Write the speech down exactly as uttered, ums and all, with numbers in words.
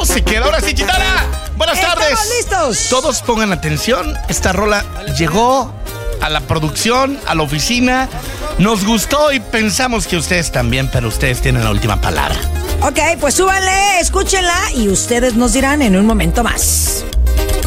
se queda. Ahora sí, Chitara. Buenas tardes. ¡Estamos listos! Todos pongan atención. Esta rola llegó a la producción, a la oficina. Nos gustó y pensamos que ustedes también, pero ustedes tienen la última palabra. Ok, pues súbanle, escúchenla y ustedes nos dirán en un momento más.